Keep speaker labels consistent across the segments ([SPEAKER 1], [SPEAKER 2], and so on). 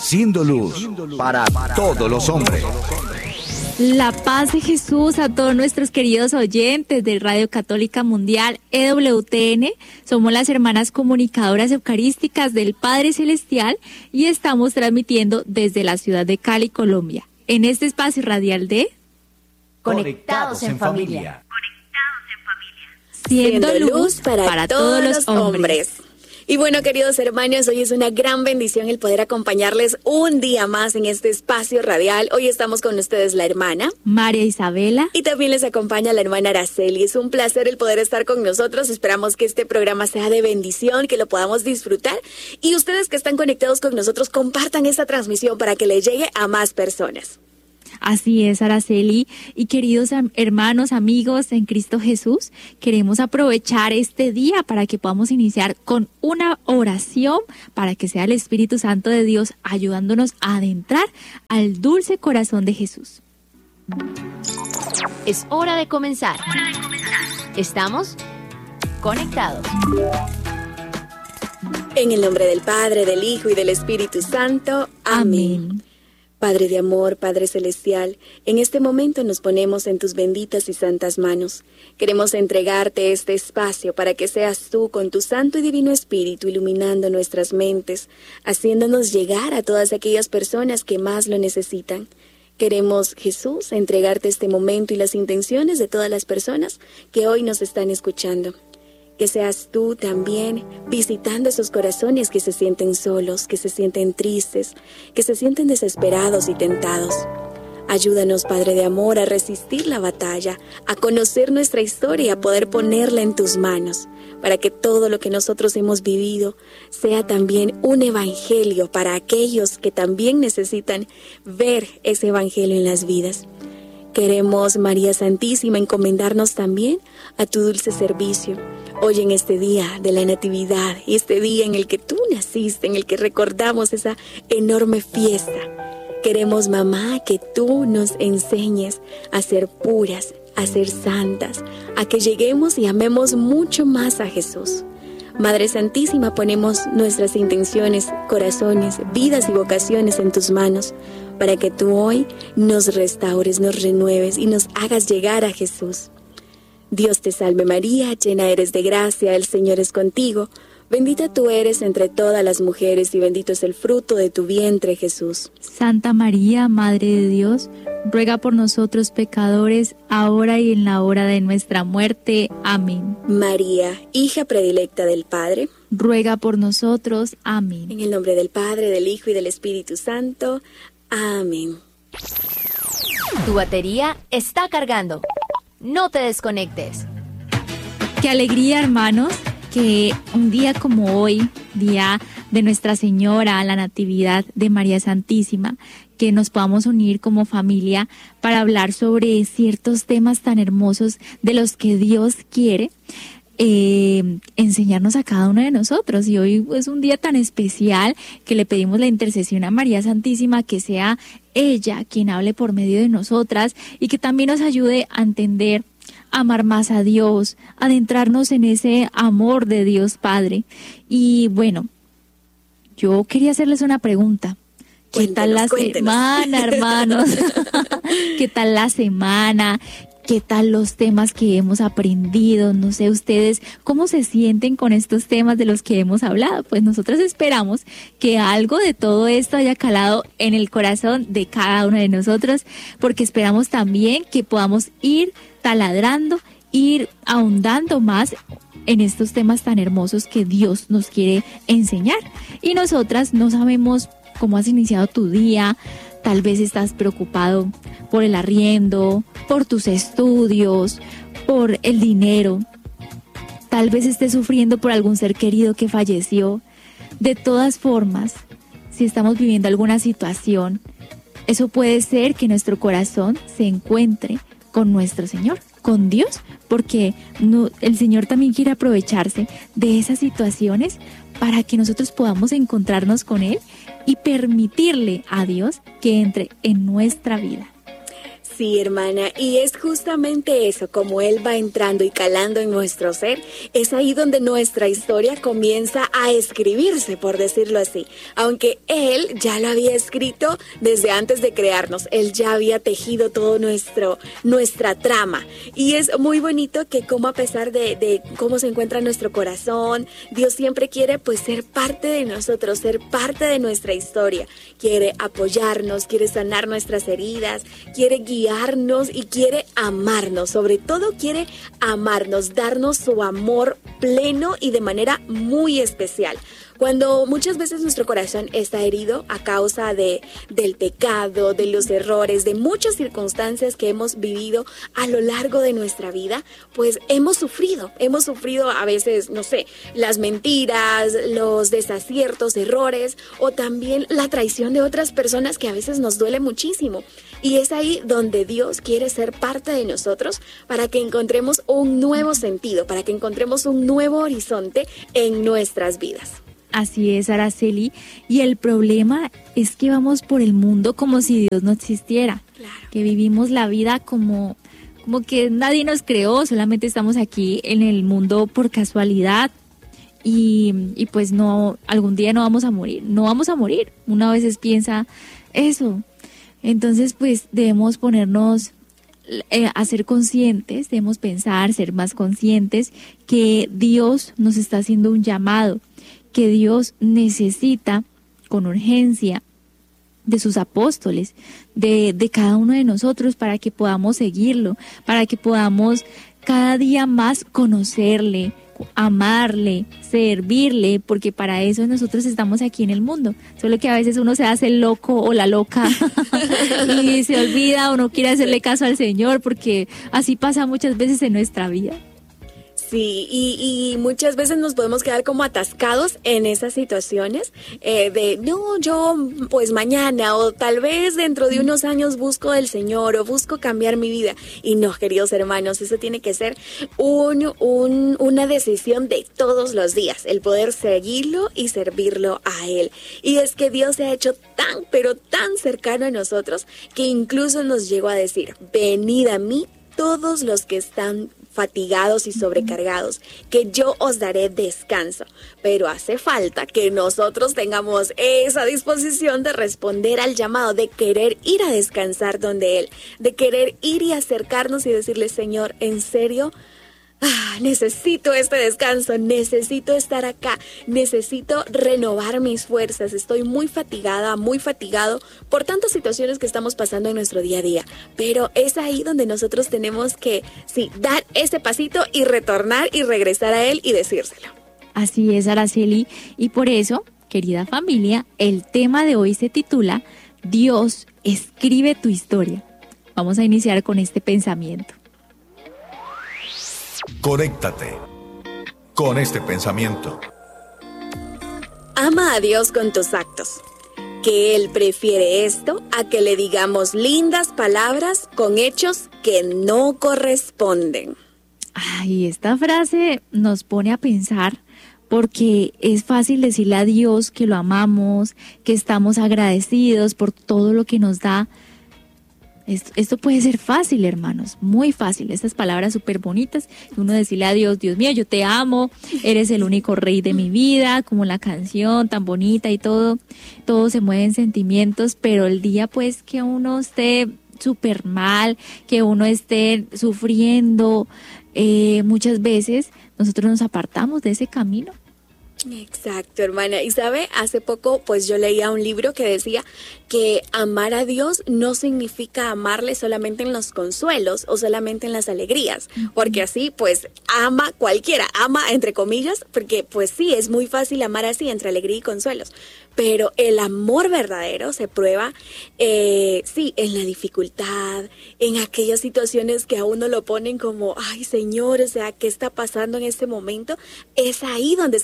[SPEAKER 1] siendo luz para todos los hombres.
[SPEAKER 2] La paz de Jesús a todos nuestros queridos oyentes de Radio Católica Mundial EWTN. Somos las hermanas comunicadoras eucarísticas del Padre Celestial y estamos transmitiendo desde la ciudad de Cali, Colombia, en este espacio radial de
[SPEAKER 1] Conectados en Familia.
[SPEAKER 2] Siendo luz para todos los hombres.
[SPEAKER 3] Y bueno, queridos hermanos, hoy es una gran bendición el poder acompañarles un día más en este espacio radial. Hoy estamos con ustedes la hermana
[SPEAKER 2] María Isabela
[SPEAKER 3] y también les acompaña la hermana Araceli. Es un placer el poder estar con nosotros. Esperamos que este programa sea de bendición, que lo podamos disfrutar. Y ustedes que están conectados con nosotros, compartan esta transmisión para que le llegue a más personas.
[SPEAKER 2] Así es, Araceli. Y queridos hermanos, amigos en Cristo Jesús, queremos aprovechar este día para que podamos iniciar con una oración para que sea el Espíritu Santo de Dios ayudándonos a adentrar al dulce corazón de Jesús.
[SPEAKER 4] Es hora de comenzar. Estamos conectados.
[SPEAKER 3] En el nombre del Padre, del Hijo y del Espíritu Santo. Amén. Padre de amor, Padre Celestial, en este momento nos ponemos en tus benditas y santas manos. Queremos entregarte este espacio para que seas tú con tu Santo y Divino Espíritu iluminando nuestras mentes, haciéndonos llegar a todas aquellas personas que más lo necesitan. Queremos, Jesús, entregarte este momento y las intenciones de todas las personas que hoy nos están escuchando. Que seas tú también visitando esos corazones que se sienten solos, que se sienten tristes, que se sienten desesperados y tentados. Ayúdanos, Padre de amor, a resistir la batalla, a conocer nuestra historia y a poder ponerla en tus manos, para que todo lo que nosotros hemos vivido sea también un evangelio para aquellos que también necesitan ver ese evangelio en las vidas. Queremos, María Santísima, encomendarnos también a tu dulce servicio. Hoy en este día de la Natividad y este día en el que tú naciste, en el que recordamos esa enorme fiesta, queremos, mamá, que tú nos enseñes a ser puras, a ser santas, a que lleguemos y amemos mucho más a Jesús. Madre Santísima, ponemos nuestras intenciones, corazones, vidas y vocaciones en tus manos, para que tú hoy nos restaures, nos renueves y nos hagas llegar a Jesús. Dios te salve María, llena eres de gracia, el Señor es contigo. Bendita tú eres entre todas las mujeres y bendito es el fruto de tu vientre, Jesús.
[SPEAKER 2] Santa María, Madre de Dios, ruega por nosotros pecadores, ahora y en la hora de nuestra muerte. Amén.
[SPEAKER 3] María, hija predilecta del Padre,
[SPEAKER 2] ruega por nosotros. Amén.
[SPEAKER 3] En el nombre del Padre, del Hijo y del Espíritu Santo. Amén.
[SPEAKER 4] Tu batería está cargando. No te desconectes.
[SPEAKER 2] Qué alegría, hermanos, que un día como hoy, día de Nuestra Señora, la Natividad de María Santísima, que nos podamos unir como familia para hablar sobre ciertos temas tan hermosos de los que Dios quiere enseñarnos a cada uno de nosotros. Y hoy es un día tan especial que le pedimos la intercesión a María Santísima, que sea ella quien hable por medio de nosotras y que también nos ayude a entender, a amar más a Dios, a adentrarnos en ese amor de Dios Padre. Y bueno, yo quería hacerles una pregunta. ¿Qué tal la semana, hermanos? ¿Qué tal la semana? ¿Qué tal los temas que hemos aprendido? No sé ustedes cómo se sienten con estos temas de los que hemos hablado. Pues nosotros esperamos que algo de todo esto haya calado en el corazón de cada uno de nosotros, porque esperamos también que podamos ir taladrando, ir ahondando más en estos temas tan hermosos que Dios nos quiere enseñar. Y nosotras no sabemos cómo has iniciado tu día. Tal vez estás preocupado por el arriendo, por tus estudios, por el dinero. Tal vez estés sufriendo por algún ser querido que falleció. De todas formas, si estamos viviendo alguna situación, eso puede ser que nuestro corazón se encuentre con nuestro Señor, con Dios, porque el Señor también quiere aprovecharse de esas situaciones para que nosotros podamos encontrarnos con Él y permitirle a Dios que entre en nuestra vida.
[SPEAKER 3] Sí, hermana, y es justamente eso, como Él va entrando y calando en nuestro ser, es ahí donde nuestra historia comienza a escribirse, por decirlo así. Aunque Él ya lo había escrito desde antes de crearnos, Él ya había tejido todo nuestra trama. Y es muy bonito que como a pesar de cómo se encuentra nuestro corazón, Dios siempre quiere pues ser parte de nosotros, ser parte de nuestra historia. Quiere apoyarnos, quiere sanar nuestras heridas, quiere guiarnos y quiere amarnos. Sobre todo quiere amarnos, darnos su amor pleno y de manera muy especial. Cuando muchas veces nuestro corazón está herido a causa del pecado, de los errores, de muchas circunstancias que hemos vivido a lo largo de nuestra vida, pues hemos sufrido a veces, no sé, las mentiras, los desaciertos, errores o también la traición de otras personas que a veces nos duele muchísimo. Y es ahí donde Dios quiere ser parte de nosotros para que encontremos un nuevo sentido, para que encontremos un nuevo horizonte en nuestras vidas.
[SPEAKER 2] Así es, Araceli. Y el problema es que vamos por el mundo como si Dios no existiera.
[SPEAKER 3] Claro.
[SPEAKER 2] Que vivimos la vida como que nadie nos creó, solamente estamos aquí en el mundo por casualidad. Y pues no, algún día no vamos a morir. Uno a veces piensa eso. Entonces pues debemos ponernos a ser conscientes, debemos pensar, ser más conscientes que Dios nos está haciendo un llamado, que Dios necesita con urgencia de sus apóstoles, de cada uno de nosotros para que podamos seguirlo, para que podamos cada día más conocerle, amarle, servirle, porque para eso nosotros estamos aquí en el mundo. Solo que a veces uno se hace el loco o la loca y se olvida o no quiere hacerle caso al Señor, porque así pasa muchas veces en nuestra vida.
[SPEAKER 3] Sí, y muchas veces nos podemos quedar como atascados en esas situaciones de, no, yo pues mañana o tal vez dentro de unos años busco del Señor o busco cambiar mi vida. Y no, queridos hermanos, eso tiene que ser una decisión de todos los días, el poder seguirlo y servirlo a Él. Y es que Dios se ha hecho tan, pero tan cercano a nosotros que incluso nos llegó a decir, venid a mí todos los que están fatigados y sobrecargados, que yo os daré descanso. Pero hace falta que nosotros tengamos esa disposición de responder al llamado, de querer ir a descansar donde Él, de querer ir y acercarnos y decirle, Señor, en serio, necesito este descanso, necesito estar acá, necesito renovar mis fuerzas, estoy muy fatigada, muy fatigado por tantas situaciones que estamos pasando en nuestro día a día, pero es ahí donde nosotros tenemos que, sí, dar ese pasito y retornar y regresar a Él y decírselo.
[SPEAKER 2] Así es, Araceli, y por eso, querida familia, el tema de hoy se titula Dios escribe tu historia. Vamos a iniciar con este pensamiento.
[SPEAKER 1] Conéctate con este pensamiento.
[SPEAKER 3] Ama a Dios con tus actos, que Él prefiere esto a que le digamos lindas palabras con hechos que no corresponden.
[SPEAKER 2] Ay, esta frase nos pone a pensar porque es fácil decirle a Dios que lo amamos, que estamos agradecidos por todo lo que nos da. Esto puede ser fácil, hermanos, muy fácil. Estas palabras súper bonitas, uno decirle a Dios, Dios mío, yo te amo, eres el único rey de mi vida, como la canción tan bonita y todo se mueve en sentimientos, pero el día pues que uno esté súper mal, que uno esté sufriendo, muchas veces nosotros nos apartamos de ese camino.
[SPEAKER 3] Exacto, hermana. Y sabe, hace poco pues yo leía un libro que decía que amar a Dios no significa amarle solamente en los consuelos o solamente en las alegrías, porque así pues ama cualquiera, ama entre comillas, porque pues sí, es muy fácil amar así entre alegría y consuelos, pero el amor verdadero se prueba, sí, en la dificultad, en aquellas situaciones que a uno lo ponen como, ay Señor, o sea, ¿qué está pasando en este momento? Es ahí donde se demuestra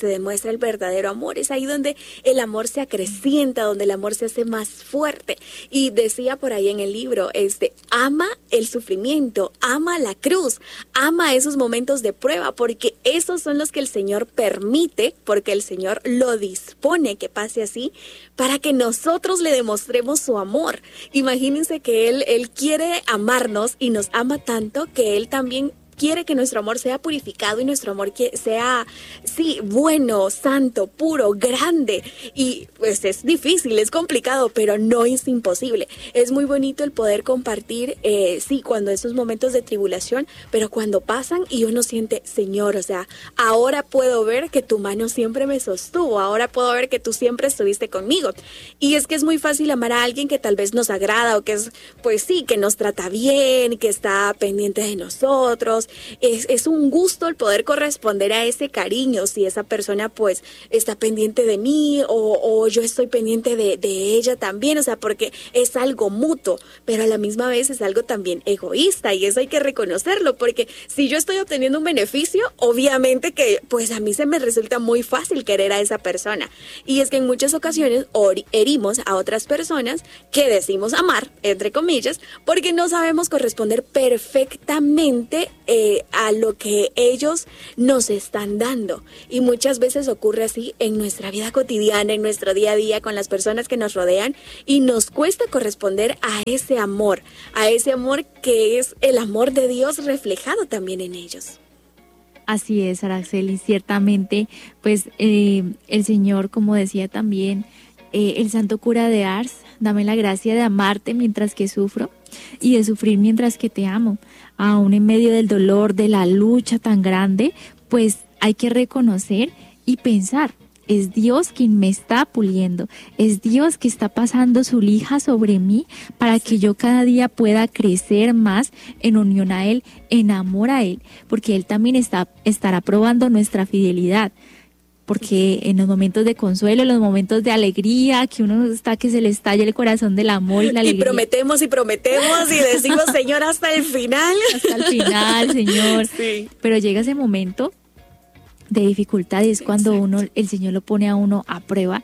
[SPEAKER 3] muestra el verdadero amor. Es ahí donde el amor se acrecienta, donde el amor se hace más fuerte. Y decía por ahí en el libro, ama el sufrimiento, ama la cruz, ama esos momentos de prueba, porque esos son los que el Señor permite, porque el Señor lo dispone que pase así, para que nosotros le demostremos su amor. Imagínense que Él quiere amarnos y nos ama tanto que Él también quiere que nuestro amor sea purificado y nuestro amor sea, sí, bueno, santo, puro, grande. Y pues es difícil, es complicado, pero no es imposible. Es muy bonito el poder compartir, sí, cuando esos momentos de tribulación, pero cuando pasan y uno siente, Señor, o sea, ahora puedo ver que tu mano siempre me sostuvo, ahora puedo ver que tú siempre estuviste conmigo. Y es que es muy fácil amar a alguien que tal vez nos agrada o que es, pues sí, que nos trata bien, que está pendiente de nosotros. Es un gusto el poder corresponder a ese cariño, si esa persona pues está pendiente de mí o yo estoy pendiente de ella también, o sea, porque es algo mutuo, pero a la misma vez es algo también egoísta y eso hay que reconocerlo, porque si yo estoy obteniendo un beneficio, obviamente que pues a mí se me resulta muy fácil querer a esa persona, y es que en muchas ocasiones herimos a otras personas que decimos amar, entre comillas, porque no sabemos corresponder perfectamente a lo que ellos nos están dando. Y muchas veces ocurre así en nuestra vida cotidiana, en nuestro día a día, con las personas que nos rodean, y nos cuesta corresponder a ese amor que es el amor de Dios reflejado también en ellos.
[SPEAKER 2] Así es, Araceli, ciertamente, pues el Señor, como decía también el santo cura de Ars, dame la gracia de amarte mientras que sufro y de sufrir mientras que te amo. Aún en medio del dolor, de la lucha tan grande, pues hay que reconocer y pensar, es Dios quien me está puliendo, es Dios que está pasando su lija sobre mí para que yo cada día pueda crecer más en unión a Él, en amor a Él, porque Él también estará probando nuestra fidelidad. Porque en los momentos de consuelo, en los momentos de alegría, que uno está que se le estalla el corazón del amor y la alegría.
[SPEAKER 3] Y prometemos y decimos, Señor, hasta el final. Hasta
[SPEAKER 2] el final, Señor.
[SPEAKER 3] Sí.
[SPEAKER 2] Pero llega ese momento de dificultad y es cuando el Señor lo pone a uno a prueba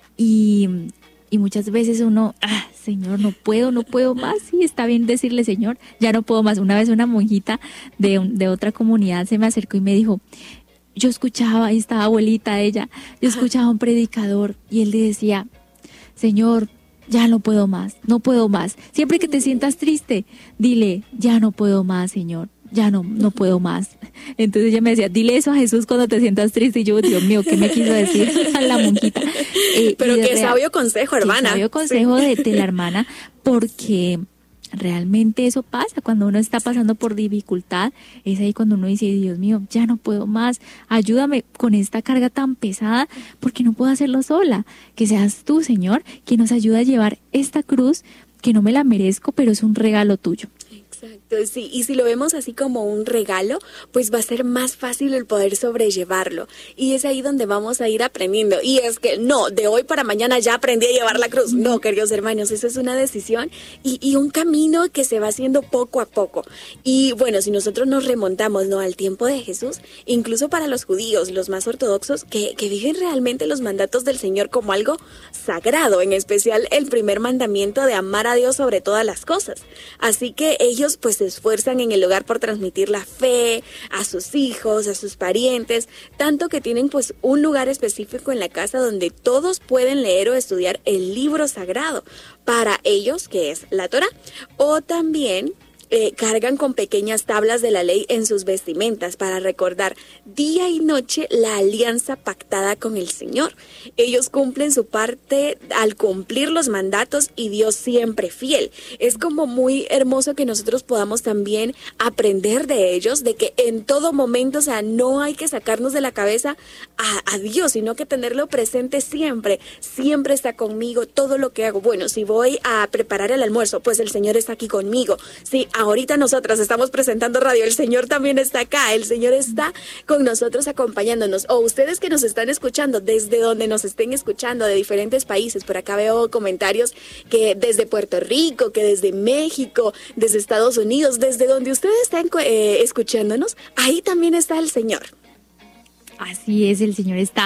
[SPEAKER 2] y muchas veces uno, Señor, no puedo más. Sí, está bien decirle, Señor, ya no puedo más. Una vez una monjita de otra comunidad se me acercó y me dijo, yo escuchaba, y estaba abuelita ella, yo escuchaba a un predicador y él le decía, Señor, ya no puedo más. Siempre que te sientas triste, dile, ya no puedo más, Señor, ya no puedo más. Entonces ella me decía, dile eso a Jesús cuando te sientas triste. Y yo, Dios mío, ¿qué me quiso decir a la monjita?
[SPEAKER 3] Pero qué sabio consejo, hermana.
[SPEAKER 2] Qué sabio consejo de la hermana, porque realmente eso pasa cuando uno está pasando por dificultad. Es ahí cuando uno dice, Dios mío, ya no puedo más, ayúdame con esta carga tan pesada porque no puedo hacerlo sola. Que seas tú, Señor, quien nos ayuda a llevar esta cruz que no me la merezco, pero es un regalo tuyo.
[SPEAKER 3] Exacto, sí, y si lo vemos así como un regalo, pues va a ser más fácil el poder sobrellevarlo, y es ahí donde vamos a ir aprendiendo. Y es que no, de hoy para mañana ya aprendí a llevar la cruz, no, queridos hermanos, eso es una decisión y un camino que se va haciendo poco a poco. Y bueno, si nosotros nos remontamos, ¿no?, al tiempo de Jesús, incluso para los judíos, los más ortodoxos, que viven realmente los mandatos del Señor como algo sagrado, en especial el primer mandamiento de amar a Dios sobre todas las cosas. Así que ellos pues se esfuerzan en el hogar por transmitir la fe a sus hijos, a sus parientes, tanto que tienen pues un lugar específico en la casa donde todos pueden leer o estudiar el libro sagrado para ellos, que es la Torá, o también cargan con pequeñas tablas de la ley en sus vestimentas para recordar día y noche la alianza pactada con el Señor. Ellos cumplen su parte al cumplir los mandatos y Dios siempre fiel. Es como muy hermoso que nosotros podamos también aprender de ellos, de que en todo momento, o sea, no hay que sacarnos de la cabeza a Dios, sino que tenerlo presente siempre. Siempre está conmigo todo lo que hago. Bueno, si voy a preparar el almuerzo, pues el Señor está aquí conmigo. Sí, ahorita nosotras estamos presentando radio, el Señor también está acá, el Señor está con nosotros acompañándonos. O ustedes que nos están escuchando, desde donde nos estén escuchando, de diferentes países, por acá veo comentarios que desde Puerto Rico, que desde México, desde Estados Unidos, desde donde ustedes están escuchándonos, ahí también está el Señor.
[SPEAKER 2] Así es, el Señor está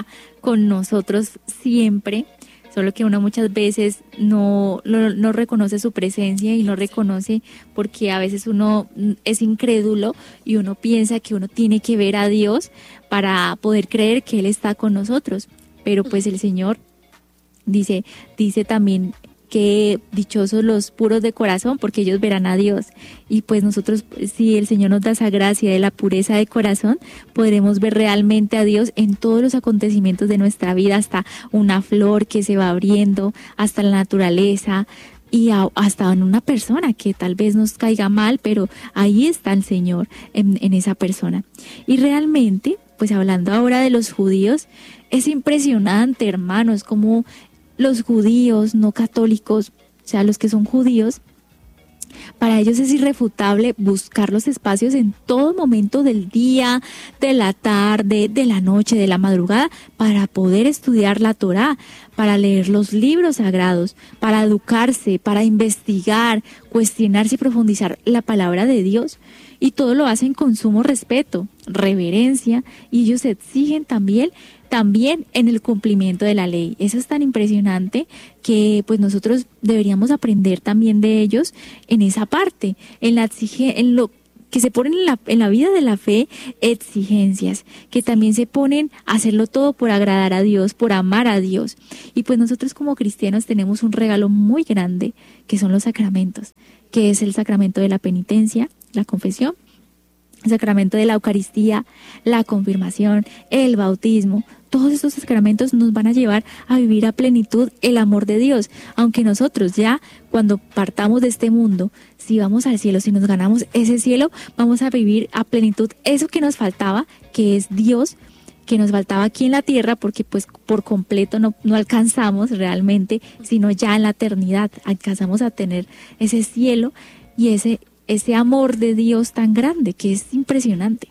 [SPEAKER 2] con nosotros siempre, solo que uno muchas veces no reconoce su presencia y no reconoce porque a veces uno es incrédulo y uno piensa que uno tiene que ver a Dios para poder creer que Él está con nosotros. Pero pues el Señor dice también que dichosos los puros de corazón, porque ellos verán a Dios. Y pues nosotros, si el Señor nos da esa gracia de la pureza de corazón, podremos ver realmente a Dios en todos los acontecimientos de nuestra vida, hasta una flor que se va abriendo, hasta la naturaleza y hasta en una persona que tal vez nos caiga mal, pero ahí está el Señor en esa persona. Y realmente, pues hablando ahora de los judíos, es impresionante, hermanos, como los judíos no católicos, o sea, los que son judíos, para ellos es irrefutable buscar los espacios en todo momento del día, de la tarde, de la noche, de la madrugada, para poder estudiar la Torá, para leer los libros sagrados, para educarse, para investigar, cuestionarse y profundizar la palabra de Dios. Y todo lo hacen con sumo respeto, reverencia, y ellos exigen también en el cumplimiento de la ley. Eso es tan impresionante que pues nosotros deberíamos aprender también de ellos en esa parte, en lo que se ponen en la vida de la fe, exigencias, que también se ponen a hacerlo todo por agradar a Dios, por amar a Dios. Y pues nosotros como cristianos tenemos un regalo muy grande, que son los sacramentos, que es el sacramento de la penitencia, la confesión, el sacramento de la Eucaristía, la confirmación, el bautismo. Todos estos sacramentos nos van a llevar a vivir a plenitud el amor de Dios, aunque nosotros ya cuando partamos de este mundo, si vamos al cielo, si nos ganamos ese cielo, vamos a vivir a plenitud eso que nos faltaba, que es Dios, que nos faltaba aquí en la tierra, porque pues por completo no alcanzamos realmente, sino ya en la eternidad alcanzamos a tener ese cielo y ese amor de Dios tan grande, que es impresionante.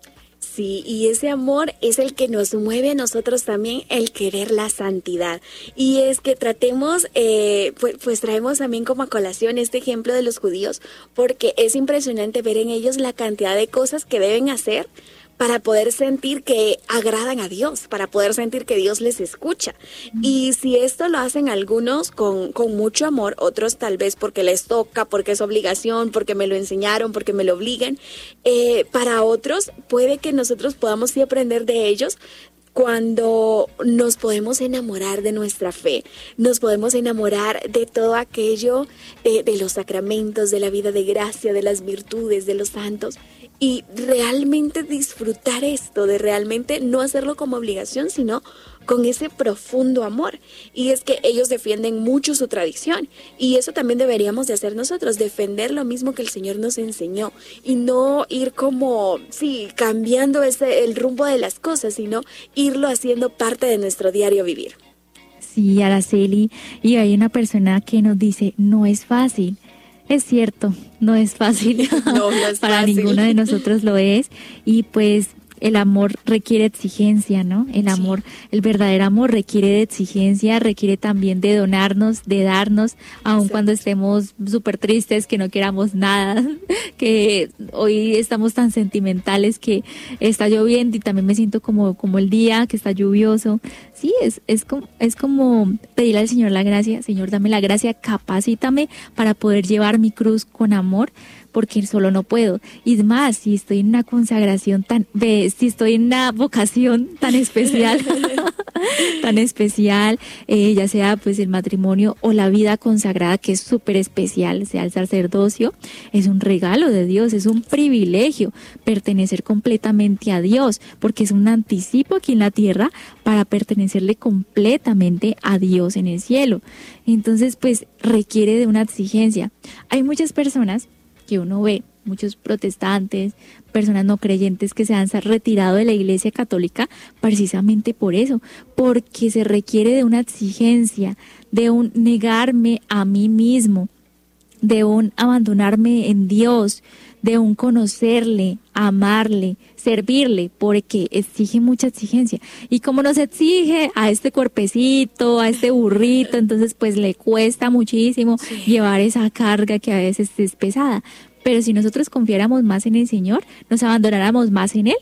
[SPEAKER 3] Sí, y ese amor es el que nos mueve a nosotros también, el querer la santidad. Y es que tratemos, pues traemos también como a colación este ejemplo de los judíos, porque es impresionante ver en ellos la cantidad de cosas que deben hacer para poder sentir que agradan a Dios, para poder sentir que Dios les escucha. Y si esto lo hacen algunos con mucho amor, otros tal vez porque les toca, porque es obligación, porque me lo enseñaron, porque me lo obligan, para otros puede que nosotros podamos sí aprender de ellos, cuando nos podemos enamorar de nuestra fe, nos podemos enamorar de todo aquello, de los sacramentos, de la vida de gracia, de las virtudes, de los santos, y realmente disfrutar esto, de realmente no hacerlo como obligación, sino con ese profundo amor. Y es que ellos defienden mucho su tradición, y eso también deberíamos de hacer nosotros, defender lo mismo que el Señor nos enseñó, y no ir como, cambiando el rumbo de las cosas, sino irlo haciendo parte de nuestro diario vivir.
[SPEAKER 2] Sí, Araceli, y hay una persona que nos dice, no es fácil. Es cierto, no es fácil,
[SPEAKER 3] no es
[SPEAKER 2] para
[SPEAKER 3] fácil.
[SPEAKER 2] Ninguno de nosotros lo es, y pues el amor requiere exigencia, ¿no? El amor, el verdadero amor requiere de exigencia, requiere también de donarnos, de darnos, aun cuando estemos súper tristes, que no queramos nada, que hoy estamos tan sentimentales que está lloviendo y también me siento como el día que está lluvioso. Sí, es como pedirle al Señor la gracia, Señor, dame la gracia, capacítame para poder llevar mi cruz con amor, porque solo no puedo. Y más, si estoy en una consagración si estoy en una vocación tan especial, ya sea pues el matrimonio o la vida consagrada, que es súper especial, sea el sacerdocio, es un regalo de Dios, es un privilegio pertenecer completamente a Dios, porque es un anticipo aquí en la tierra para pertenecerle completamente a Dios en el cielo. Entonces, pues requiere de una exigencia. Hay muchas personas que uno ve, muchos protestantes, personas no creyentes que se han retirado de la Iglesia Católica precisamente por eso, porque se requiere de una exigencia, de un negarme a mí mismo, de un abandonarme en Dios, de un conocerle, amarle, servirle, porque exige mucha exigencia. Y como nos exige a este cuerpecito, a este burrito, entonces pues le cuesta muchísimo llevar esa carga que a veces es pesada. Pero si nosotros confiáramos más en el Señor, nos abandonáramos más en Él,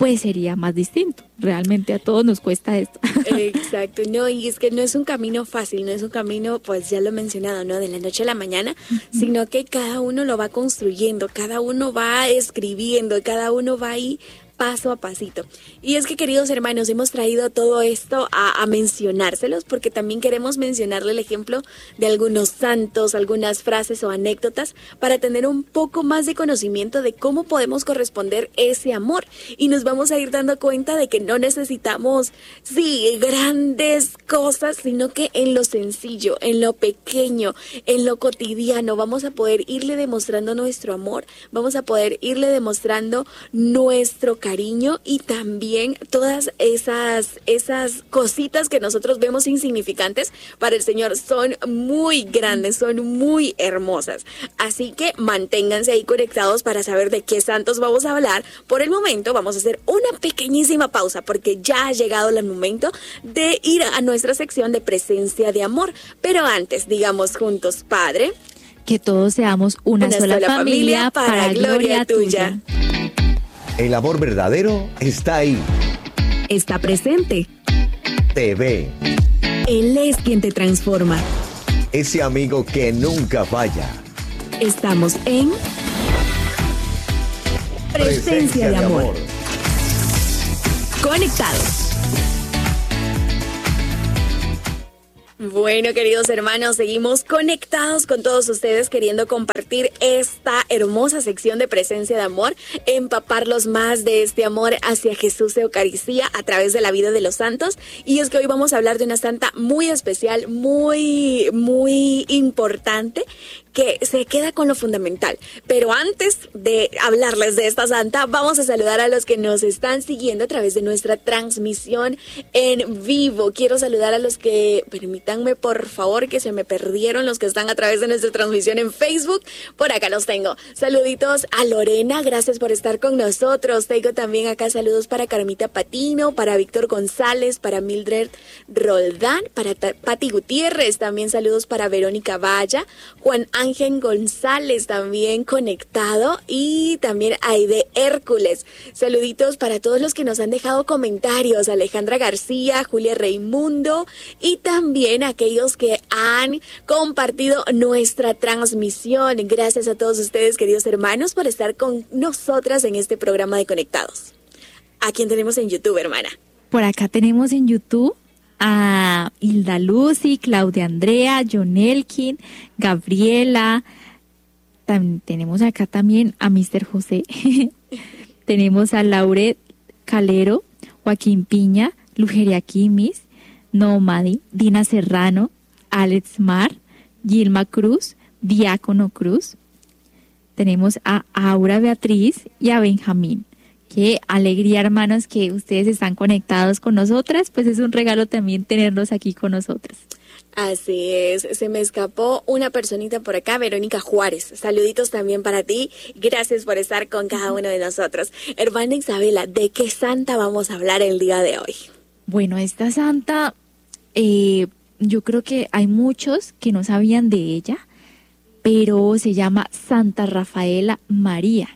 [SPEAKER 2] pues sería más distinto. Realmente a todos nos cuesta esto.
[SPEAKER 3] Exacto, no, y es que no es un camino fácil, no es un camino, pues ya lo he mencionado, ¿no? De la noche a la mañana, sino que cada uno lo va construyendo, cada uno va escribiendo, cada uno va ahí paso a pasito. Y es que, queridos hermanos, hemos traído todo esto a mencionárselos porque también queremos mencionarle el ejemplo de algunos santos, algunas frases o anécdotas para tener un poco más de conocimiento de cómo podemos corresponder ese amor. Y nos vamos a ir dando cuenta de que no necesitamos, sí, grandes cosas, sino que en lo sencillo, en lo pequeño, en lo cotidiano, vamos a poder irle demostrando nuestro amor, vamos a poder irle demostrando nuestro cariño y también todas esas cositas que nosotros vemos insignificantes para el Señor son muy grandes, son muy hermosas. Así que manténganse ahí conectados para saber de qué santos vamos a hablar. Por el momento vamos a hacer una pequeñísima pausa porque ya ha llegado el momento de ir a nuestra sección de presencia de amor. Pero antes, digamos juntos, Padre,
[SPEAKER 2] que todos seamos una sola familia para gloria tuya.
[SPEAKER 5] El amor verdadero está ahí.
[SPEAKER 3] Está presente.
[SPEAKER 5] Te ve.
[SPEAKER 3] Él es quien te transforma.
[SPEAKER 5] Ese amigo que nunca falla.
[SPEAKER 3] Estamos en Presencia de Amor. Conectados. Bueno, queridos hermanos, seguimos conectados con todos ustedes queriendo compartir esta hermosa sección de Presencia de Amor, empaparlos más de este amor hacia Jesús de Eucaristía a través de la vida de los santos. Y es que hoy vamos a hablar de una santa muy especial, muy importante, que se queda con lo fundamental. Pero antes de hablarles de esta santa, vamos a saludar a los que nos están siguiendo a través de nuestra transmisión en vivo. Quiero saludar a los que, permítanme por favor, que se me perdieron, los que están a través de nuestra transmisión en Facebook. Por acá los tengo. Saluditos a Lorena, gracias por estar con nosotros. Tengo también acá saludos para Carmita Patino, para Víctor González, para Mildred Roldán, para Pati Gutiérrez, también saludos para Verónica Valla, Juan Ángel González también conectado y también Aide Hércules. Saluditos para todos los que nos han dejado comentarios, Alejandra García, Julia Reimundo y también aquellos que han compartido nuestra transmisión. Gracias a todos ustedes, queridos hermanos, por estar con nosotras en este programa de Conectados. ¿A quién tenemos en YouTube, hermana?
[SPEAKER 2] Por acá tenemos en YouTube a Hilda Lucy, Claudia Andrea, John Elkin, Gabriela. Tenemos acá también a Mr. José. Tenemos a Lauret Calero, Joaquín Piña, Lugeria Quimis, Nomadi, Dina Serrano, Alex Mar, Gilma Cruz, Diácono Cruz. Tenemos a Aura Beatriz y a Benjamín. Qué alegría, hermanos, que ustedes están conectados con nosotras, pues es un regalo también tenerlos aquí con nosotras.
[SPEAKER 3] Así es, se me escapó una personita por acá, Verónica Juárez. Saluditos también para ti, gracias por estar con cada uno de nosotros. Hermana Isabela, ¿de qué santa vamos a hablar el día de hoy?
[SPEAKER 2] Bueno, esta santa, yo creo que hay muchos que no sabían de ella, pero se llama Santa Rafaela María.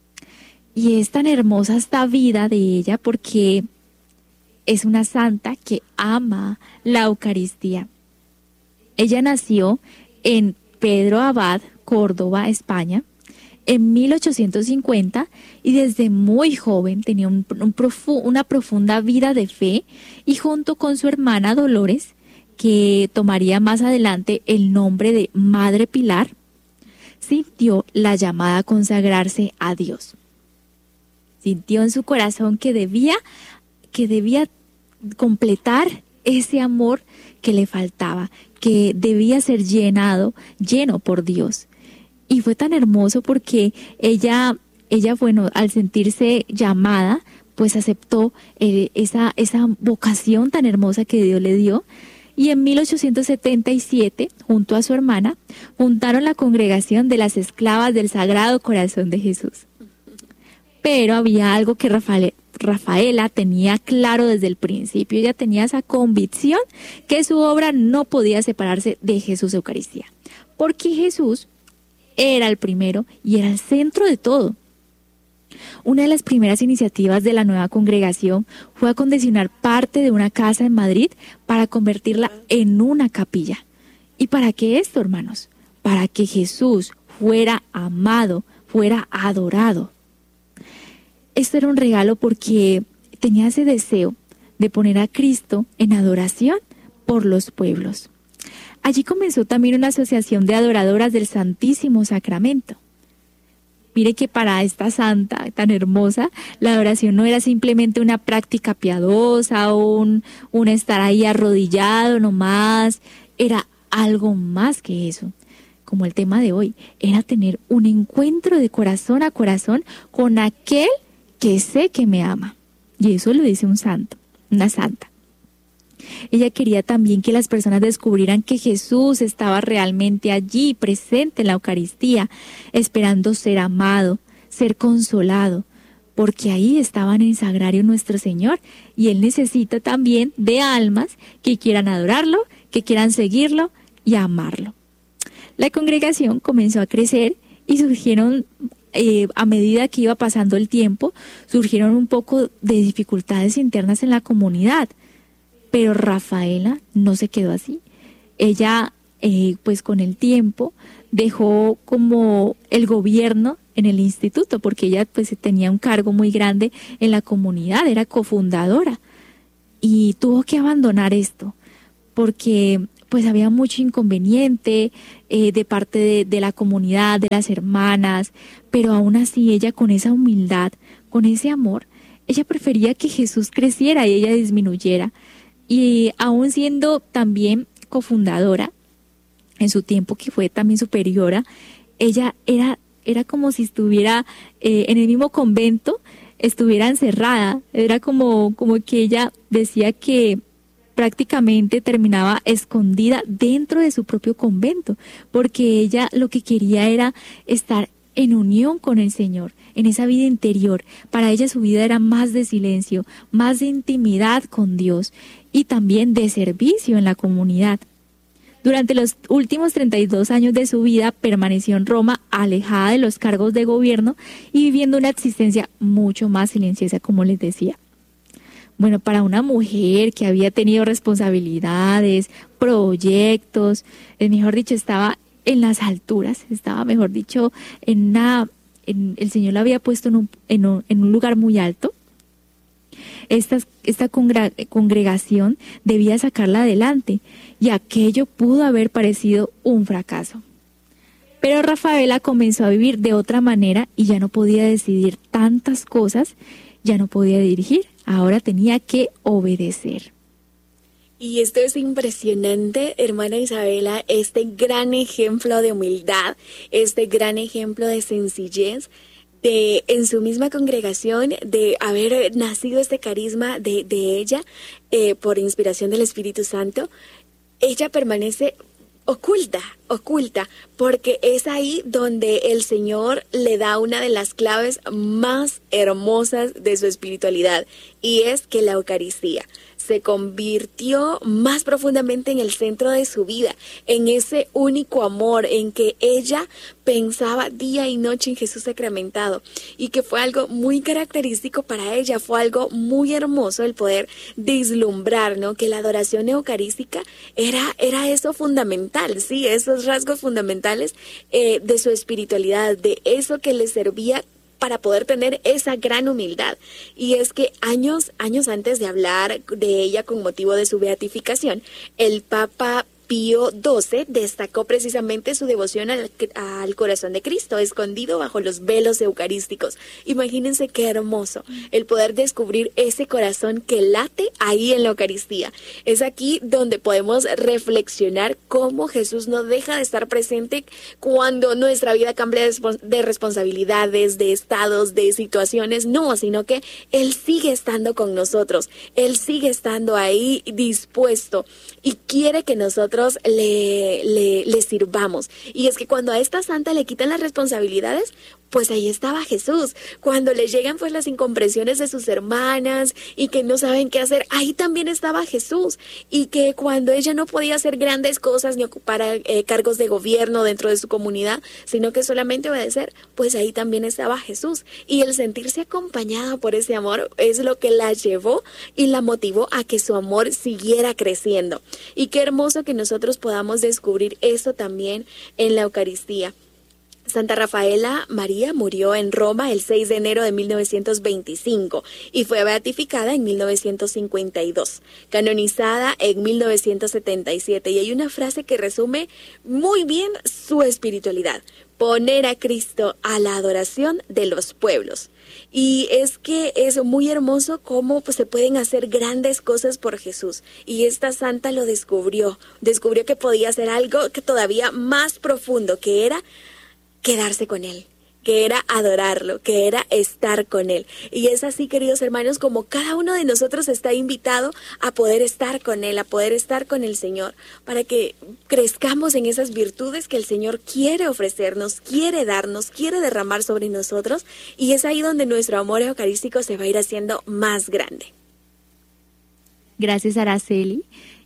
[SPEAKER 2] Y es tan hermosa esta vida de ella porque es una santa que ama la Eucaristía. Ella nació en Pedro Abad, Córdoba, España, en 1850 y desde muy joven tenía una profunda vida de fe y junto con su hermana Dolores, que tomaría más adelante el nombre de Madre Pilar, sintió la llamada a consagrarse a Dios. Sintió en su corazón que debía completar ese amor que le faltaba, que debía ser lleno por Dios. Y fue tan hermoso porque ella, bueno, al sentirse llamada, pues aceptó esa vocación tan hermosa que Dios le dio. Y en 1877, junto a su hermana, fundaron la Congregación de las Esclavas del Sagrado Corazón de Jesús. Pero había algo que Rafaela tenía claro desde el principio. Ella tenía esa convicción que su obra no podía separarse de Jesús Eucaristía, porque Jesús era el primero y era el centro de todo. Una de las primeras iniciativas de la nueva congregación fue acondicionar parte de una casa en Madrid para convertirla en una capilla. ¿Y para qué esto, hermanos? Para que Jesús fuera amado, fuera adorado. Esto era un regalo porque tenía ese deseo de poner a Cristo en adoración por los pueblos. Allí comenzó también una asociación de adoradoras del Santísimo Sacramento. Mire que para esta santa tan hermosa, la adoración no era simplemente una práctica piadosa o un estar ahí arrodillado nomás, era algo más que eso. Como el tema de hoy, era tener un encuentro de corazón a corazón con aquel que sé que me ama. Y eso lo dice un santo, una santa. Ella quería también que las personas descubrieran que Jesús estaba realmente allí, presente en la Eucaristía, esperando ser amado, ser consolado, porque ahí estaba en el sagrario nuestro Señor, y Él necesita también de almas que quieran adorarlo, que quieran seguirlo y amarlo. La congregación comenzó a crecer y surgieron, a medida que iba pasando el tiempo, surgieron un poco de dificultades internas en la comunidad. Pero Rafaela no se quedó así. Ella, pues con el tiempo, dejó como el gobierno en el instituto, porque ella pues tenía un cargo muy grande en la comunidad, era cofundadora. Y tuvo que abandonar esto, porque pues había mucho inconveniente de parte de la comunidad, de las hermanas, pero aún así ella con esa humildad, con ese amor, ella prefería que Jesús creciera y ella disminuyera. Y aún siendo también cofundadora, en su tiempo que fue también superiora, ella era como si estuviera en el mismo convento, estuviera encerrada. Era como que ella decía que prácticamente terminaba escondida dentro de su propio convento, porque ella lo que quería era estar en unión con el Señor, en esa vida interior. Para ella su vida era más de silencio, más de intimidad con Dios y también de servicio en la comunidad. Durante los últimos 32 años de su vida permaneció en Roma, alejada de los cargos de gobierno y viviendo una existencia mucho más silenciosa, como les decía. Bueno, para una mujer que había tenido responsabilidades, proyectos, mejor dicho, estaba en las alturas, estaba, mejor dicho, el Señor la había puesto en un lugar muy alto. Esta congregación debía sacarla adelante y aquello pudo haber parecido un fracaso. Pero Rafaela comenzó a vivir de otra manera y ya no podía decidir tantas cosas, ya no podía dirigir, ahora tenía que obedecer.
[SPEAKER 3] Y esto es impresionante, hermana Isabela, este gran ejemplo de humildad, este gran ejemplo de sencillez, de en su misma congregación, de haber nacido este carisma de ella por inspiración del Espíritu Santo. Ella permanece oculta, porque es ahí donde el Señor le da una de las claves más hermosas de su espiritualidad, y es que la Eucaristía se convirtió más profundamente en el centro de su vida, en ese único amor, en que ella pensaba día y noche en Jesús sacramentado, y que fue algo muy característico para ella, fue algo muy hermoso el poder vislumbrar, ¿no? Que la adoración eucarística era eso fundamental, sí, esos rasgos fundamentales de su espiritualidad, de eso que le servía para poder tener esa gran humildad. Y es que años antes de hablar de ella con motivo de su beatificación, el Papa Pío XII destacó precisamente su devoción al corazón de Cristo, escondido bajo los velos eucarísticos. Imagínense qué hermoso el poder descubrir ese corazón que late ahí en la Eucaristía. Es aquí donde podemos reflexionar cómo Jesús no deja de estar presente cuando nuestra vida cambia de responsabilidades, de estados, de situaciones. No, sino que Él sigue estando con nosotros. Él sigue estando ahí dispuesto y quiere que nosotros le le sirvamos. Y es que cuando a esta santa le quitan las responsabilidades, pues ahí estaba Jesús. Cuando le llegan pues las incomprensiones de sus hermanas y que no saben qué hacer, ahí también estaba Jesús. Y que cuando ella no podía hacer grandes cosas ni ocupar cargos de gobierno dentro de su comunidad, sino que solamente obedecer, pues ahí también estaba Jesús. Y el sentirse acompañada por ese amor es lo que la llevó y la motivó a que su amor siguiera creciendo. Y qué hermoso que nosotros podamos descubrir eso también en la Eucaristía. Santa Rafaela María murió en Roma el 6 de enero de 1925 y fue beatificada en 1952, canonizada en 1977. Y hay una frase que resume muy bien su espiritualidad: poner a Cristo a la adoración de los pueblos. Y es que es muy hermoso cómo pues, se pueden hacer grandes cosas por Jesús. Y esta santa lo descubrió que podía hacer algo que todavía más profundo, que era quedarse con Él, que era adorarlo, que era estar con Él. Y es así, queridos hermanos, como cada uno de nosotros está invitado a poder estar con Él, a poder estar con el Señor, para que crezcamos en esas virtudes que el Señor quiere ofrecernos, quiere darnos, quiere derramar sobre nosotros. Y es ahí donde nuestro amor eucarístico se va a ir haciendo más grande.
[SPEAKER 2] Gracias, Araceli.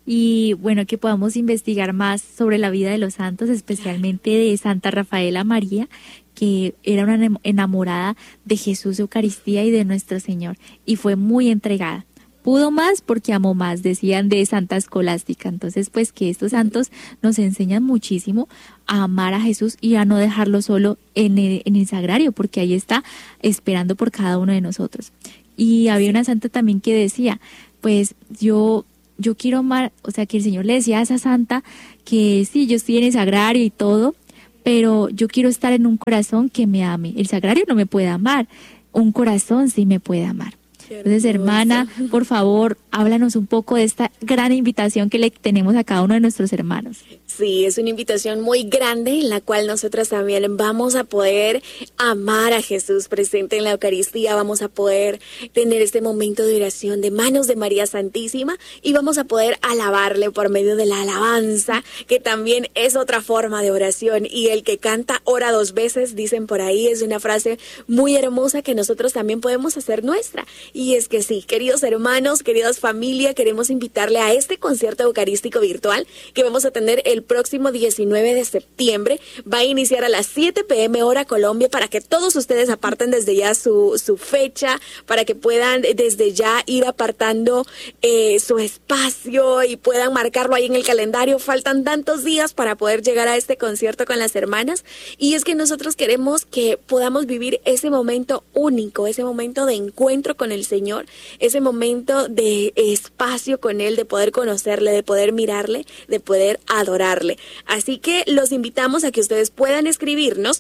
[SPEAKER 2] Y bueno, que podamos investigar más sobre la vida de los santos, especialmente de Santa Rafaela María, que era una enamorada de Jesús, Eucaristía y de nuestro Señor, y fue muy entregada. Pudo más porque amó más, decían de Santa Escolástica. Entonces, pues que estos santos nos enseñan muchísimo a amar a Jesús y a no dejarlo solo en el sagrario, porque ahí está esperando por cada uno de nosotros. Y había una santa también que decía, pues yo quiero amar, o sea, que el Señor le decía a esa santa que sí, yo estoy en el sagrario y todo, pero yo quiero estar en un corazón que me ame. El sagrario no me puede amar, un corazón sí me puede amar. Entonces, hermana, por favor, háblanos un poco de esta gran invitación que le tenemos a cada uno de nuestros hermanos.
[SPEAKER 3] Sí, es una invitación muy grande en la cual nosotras también vamos a poder amar a Jesús presente en la Eucaristía, vamos a poder tener este momento de oración de manos de María Santísima y vamos a poder alabarle por medio de la alabanza, que también es otra forma de oración. Y el que canta ora dos veces, dicen por ahí, es una frase muy hermosa que nosotros también podemos hacer nuestra. Y es que sí, queridos hermanos, queridas familia, queremos invitarle a este concierto eucarístico virtual que vamos a tener el próximo 19 de septiembre. Va a iniciar a las 7 p.m. hora Colombia, para que todos ustedes aparten desde ya su fecha, para que puedan desde ya ir apartando su espacio y puedan marcarlo ahí en el calendario. Faltan tantos días para poder llegar a este concierto con las hermanas, y es que nosotros queremos que podamos vivir ese momento único, ese momento de encuentro con el Señor, ese momento de espacio con Él, de poder conocerle, de poder mirarle, de poder adorarle. Así que los invitamos a que ustedes puedan escribirnos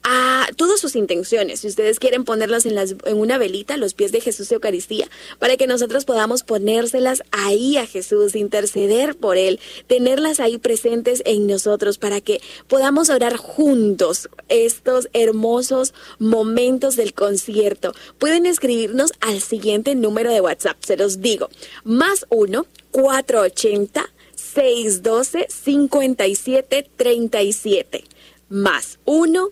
[SPEAKER 3] a todas sus intenciones, si ustedes quieren ponerlas en una velita a los pies de Jesús Eucaristía, para que nosotros podamos ponérselas ahí a Jesús, interceder por Él, tenerlas ahí presentes en nosotros, para que podamos orar juntos estos hermosos momentos del concierto. Pueden escribirnos al siguiente número de WhatsApp, se los digo, +1 480 612 5737, +1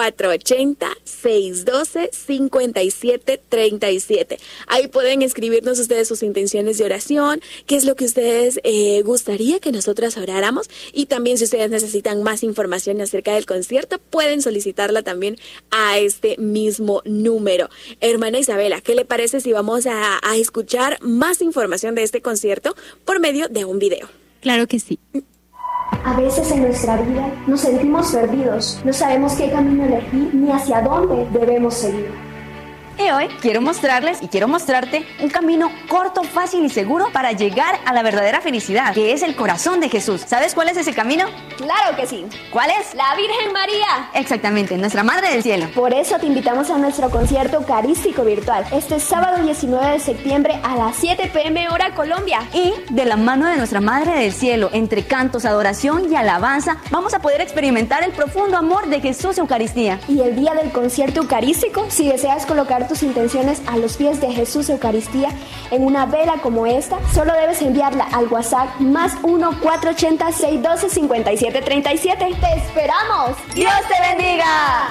[SPEAKER 3] 480-612-5737. Ahí pueden escribirnos ustedes sus intenciones de oración, qué es lo que ustedes gustaría que nosotras oráramos, y también si ustedes necesitan más información acerca del concierto, pueden solicitarla también a este mismo número. Hermana Isabela, ¿qué le parece si vamos a escuchar más información de este concierto por medio de un video?
[SPEAKER 2] Claro que sí.
[SPEAKER 6] A veces en nuestra vida nos sentimos perdidos, no sabemos qué camino elegir ni hacia dónde debemos seguir.
[SPEAKER 7] Y hoy quiero mostrarles y quiero mostrarte un camino corto, fácil y seguro para llegar a la verdadera felicidad, que es el corazón de Jesús. ¿Sabes cuál es ese camino?
[SPEAKER 6] ¡Claro que sí!
[SPEAKER 7] ¿Cuál es?
[SPEAKER 6] ¡La Virgen María!
[SPEAKER 7] Exactamente, nuestra Madre del Cielo.
[SPEAKER 6] Por eso te invitamos a nuestro concierto eucarístico virtual, este sábado 19 de septiembre a las 7 p.m. hora Colombia.
[SPEAKER 7] Y de la mano de nuestra Madre del Cielo, entre cantos, adoración y alabanza, vamos a poder experimentar el profundo amor de Jesús Eucaristía.
[SPEAKER 6] Y el día del concierto eucarístico, si deseas colocar tus intenciones a los pies de Jesús Eucaristía, en en una vela como esta, solo debes enviarla al WhatsApp +1 480 612 5737. ¡Te esperamos!
[SPEAKER 7] ¡Dios te bendiga!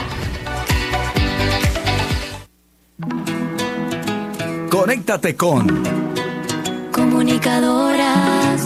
[SPEAKER 1] Conéctate con
[SPEAKER 2] Comunicadoras.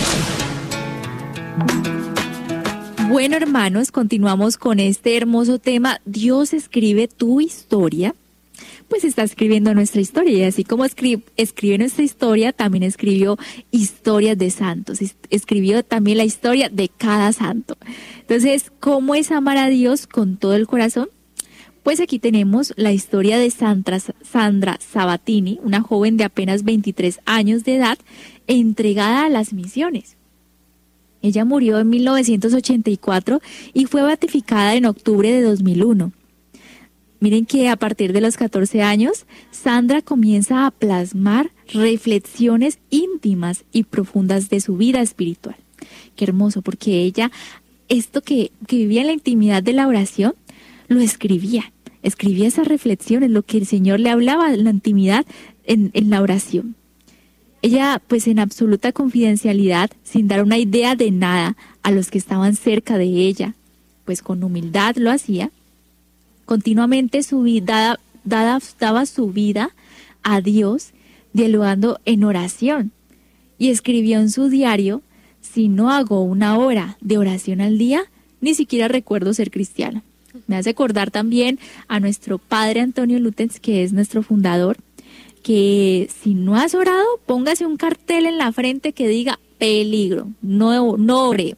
[SPEAKER 2] Bueno, hermanos, continuamos con este hermoso tema. Dios escribe tu historia. Pues está escribiendo nuestra historia, y así como escribe nuestra historia, también escribió historias de santos, escribió también la historia de cada santo. Entonces, ¿cómo es amar a Dios con todo el corazón? Pues aquí tenemos la historia de Sandra Sabatini, una joven de apenas 23 años de edad, entregada a las misiones. Ella murió en 1984 y fue beatificada en octubre de 2001. Miren que a partir de los 14 años, Sandra comienza a plasmar reflexiones íntimas y profundas de su vida espiritual. Qué hermoso, porque ella, esto que vivía en la intimidad de la oración, lo escribía esas reflexiones, lo que el Señor le hablaba en la intimidad, en la oración. Ella, pues en absoluta confidencialidad, sin dar una idea de nada a los que estaban cerca de ella, pues con humildad lo hacía. Continuamente daba su vida a Dios, dialogando en oración, y escribió en su diario: si no hago 1 hora de oración al día, ni siquiera recuerdo ser cristiana. Me hace acordar también a nuestro padre Antonio Lutens, que es nuestro fundador, que si no has orado, póngase un cartel en la frente que diga peligro, no ore.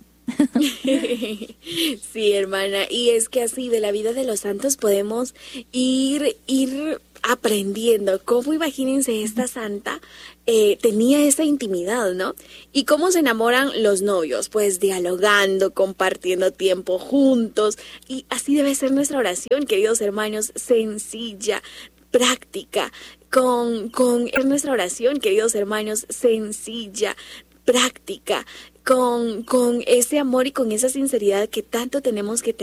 [SPEAKER 3] Sí, hermana, y es que así de la vida de los santos podemos ir aprendiendo cómo, imagínense, esta santa tenía esa intimidad, ¿no? Y cómo se enamoran los novios, pues dialogando, compartiendo tiempo juntos, y así debe ser nuestra oración, queridos hermanos, sencilla, práctica, con nuestra oración, queridos hermanos, sencilla, práctica, con ese amor y con esa sinceridad que tanto tenemos que tener